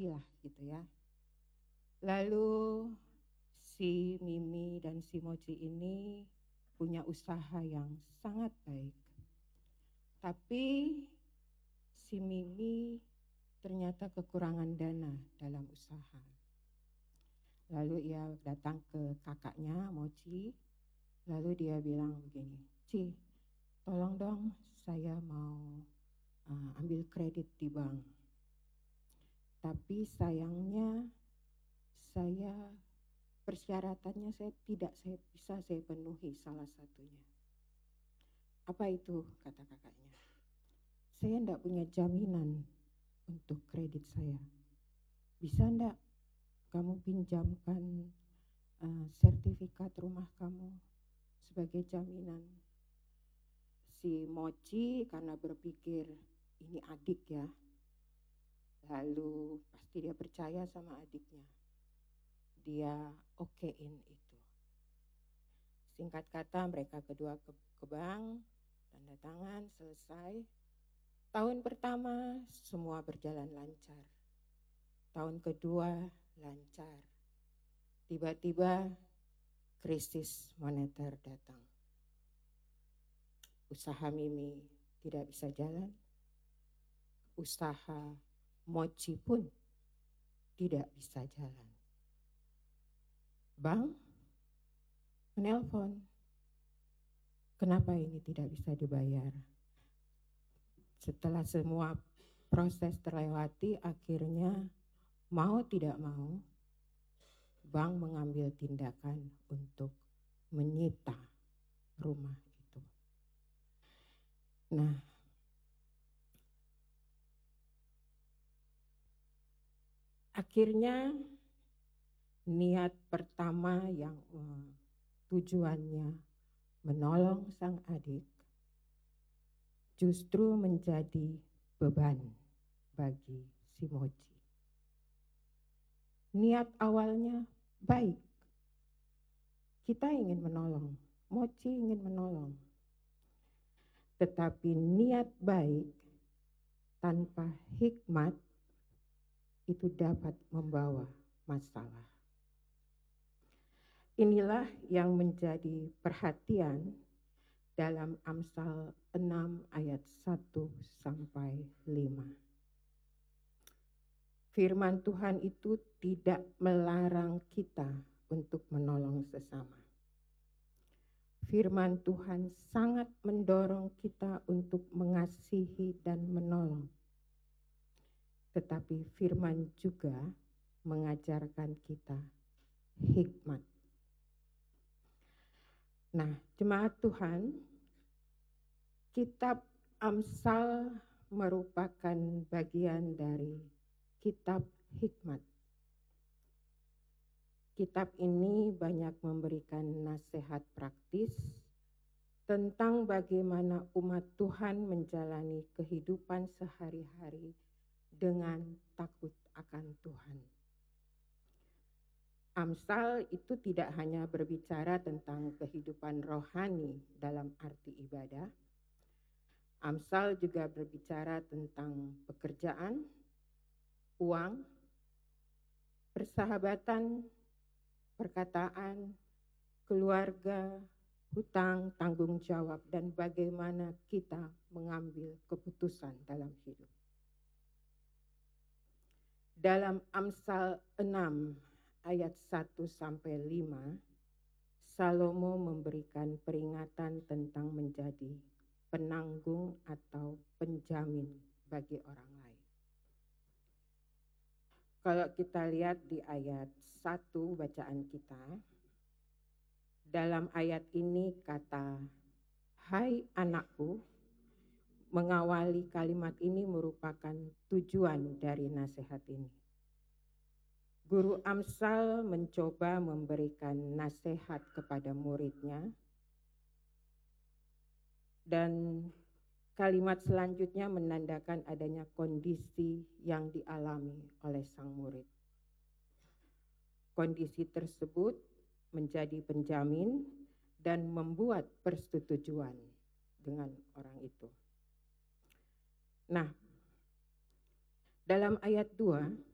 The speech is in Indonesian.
mochi lah gitu ya. Lalu si Mimi dan si Mochi ini punya usaha yang sangat baik. Tapi si Mimi ternyata kekurangan dana dalam usaha. Lalu ia datang ke kakaknya Mochi, lalu dia bilang begini, "Ci, tolong dong saya mau ambil kredit di bank. Tapi sayangnya persyaratannya tidak bisa saya penuhi salah satunya." "Apa itu?" kata kakaknya. "Saya tidak punya jaminan untuk kredit saya. Bisa enggak kamu pinjamkan sertifikat rumah kamu sebagai jaminan?" Si Mochi karena berpikir ini adik ya, lalu pasti dia percaya sama adiknya. Dia okein itu. Singkat kata mereka kedua ke bank, tanda tangan, selesai. Tahun pertama semua berjalan lancar. Tahun kedua lancar. Tiba-tiba krisis moneter datang. Usaha Mimi tidak bisa jalan. Usaha Mochi pun tidak bisa jalan. Bank menelpon, "Kenapa ini tidak bisa dibayar?" Setelah semua proses terlewati, akhirnya mau tidak mau, bank mengambil tindakan untuk menyita rumah itu. Nah, akhirnya niat pertama yang tujuannya menolong sang adik justru menjadi beban bagi si Mochi. Niat awalnya baik. Kita ingin menolong, Mochi ingin menolong. Tetapi niat baik tanpa hikmat itu dapat membawa masalah. Inilah yang menjadi perhatian dalam Amsal 6 ayat 1 sampai 5. Firman Tuhan itu tidak melarang kita untuk menolong sesama. Firman Tuhan sangat mendorong kita untuk mengasihi dan menolong. Tetapi firman juga mengajarkan kita hikmat. Nah, jemaat Tuhan, kitab Amsal merupakan bagian dari kitab hikmat. Kitab ini banyak memberikan nasihat praktis tentang bagaimana umat Tuhan menjalani kehidupan sehari-hari dengan takut akan Tuhan. Amsal itu tidak hanya berbicara tentang kehidupan rohani dalam arti ibadah. Amsal juga berbicara tentang pekerjaan, uang, persahabatan, perkataan, keluarga, hutang, tanggung jawab, dan bagaimana kita mengambil keputusan dalam hidup. Dalam Amsal 6 ayat 1 sampai 5, Salomo memberikan peringatan tentang menjadi penanggung atau penjamin bagi orang lain. Kalau kita lihat di ayat 1 bacaan kita, dalam ayat ini kata "Hai anakku", mengawali kalimat ini merupakan tujuan dari nasihat ini. Guru Amsal mencoba memberikan nasihat kepada muridnya, dan kalimat selanjutnya menandakan adanya kondisi yang dialami oleh sang murid. Kondisi tersebut menjadi penjamin dan membuat persetujuan dengan orang itu. Nah, dalam ayat 2,